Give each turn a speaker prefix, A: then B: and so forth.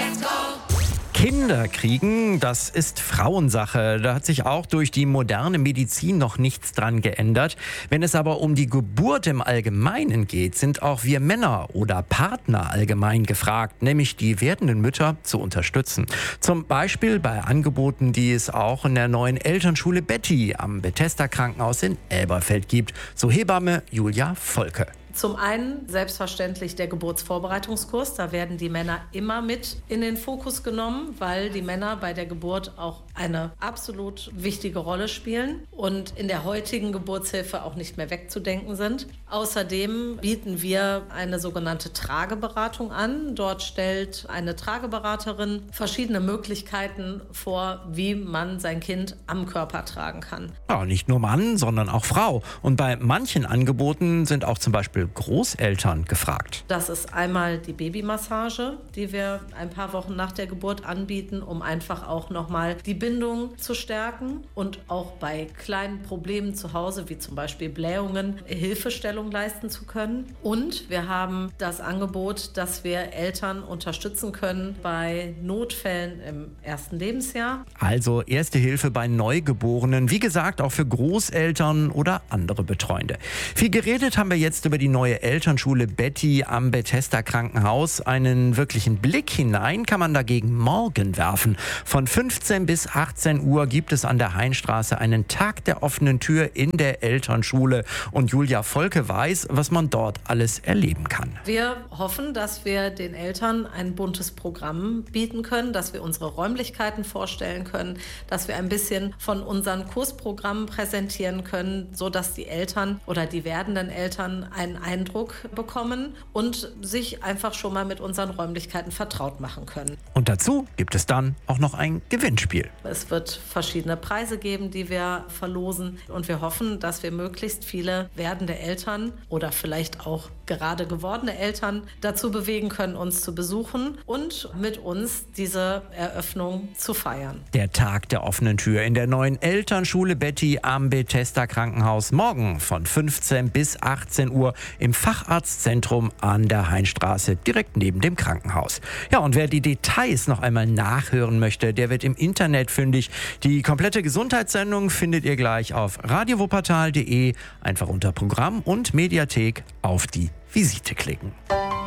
A: Kinder kriegen, das ist Frauensache. Da hat sich auch durch die moderne Medizin noch nichts dran geändert. Wenn es aber um die Geburt im Allgemeinen geht, sind auch wir Männer oder Partner allgemein gefragt, nämlich die werdenden Mütter zu unterstützen. Zum Beispiel bei Angeboten, die es auch in der neuen Elternschule Betty am Bethesda Krankenhaus in Elberfeld gibt. So Hebamme Julia Volke.
B: Zum einen selbstverständlich der Geburtsvorbereitungskurs. Da werden die Männer immer mit in den Fokus genommen, weil die Männer bei der Geburt auch eine absolut wichtige Rolle spielen und in der heutigen Geburtshilfe auch nicht mehr wegzudenken sind. Außerdem bieten wir eine sogenannte Trageberatung an. Dort stellt eine Trageberaterin verschiedene Möglichkeiten vor, wie man sein Kind am Körper tragen kann.
A: Ja, nicht nur Mann, sondern auch Frau. Und bei manchen Angeboten sind auch zum Beispiel Großeltern gefragt.
B: Das ist einmal die Babymassage, die wir ein paar Wochen nach der Geburt anbieten, um einfach auch nochmal die Bindung zu stärken und auch bei kleinen Problemen zu Hause, wie zum Beispiel Blähungen, Hilfestellung leisten zu können. Und wir haben das Angebot, dass wir Eltern unterstützen können bei Notfällen im ersten Lebensjahr.
A: Also Erste Hilfe bei Neugeborenen, wie gesagt auch für Großeltern oder andere Betreuende. Viel geredet haben wir jetzt über die neue Elternschule Betty am Bethesda Krankenhaus. Einen wirklichen Blick hinein kann man dagegen morgen werfen. Von 15 bis 18 Uhr gibt es an der Hainstraße einen Tag der offenen Tür in der Elternschule. Und Julia Volke weiß, was man dort alles erleben kann.
B: Wir hoffen, dass wir den Eltern ein buntes Programm bieten können, dass wir unsere Räumlichkeiten vorstellen können, dass wir ein bisschen von unseren Kursprogrammen präsentieren können, sodass die Eltern oder die werdenden Eltern einen Eindruck bekommen und sich einfach schon mal mit unseren Räumlichkeiten vertraut machen können.
A: Und dazu gibt es dann auch noch ein Gewinnspiel.
B: Es wird verschiedene Preise geben, die wir verlosen und wir hoffen, dass wir möglichst viele werdende Eltern oder vielleicht auch gerade gewordene Eltern dazu bewegen können, uns zu besuchen und mit uns diese Eröffnung zu feiern.
A: Der Tag der offenen Tür in der neuen Elternschule Betty am Bethesda Krankenhaus morgen von 15 bis 18 Uhr im Facharztzentrum an der Hainstraße, direkt neben dem Krankenhaus. Ja, und wer die Details noch einmal nachhören möchte, der wird im Internet fündig. Die komplette Gesundheitssendung findet ihr gleich auf radiowuppertal.de. Einfach unter Programm und Mediathek auf die Visite klicken.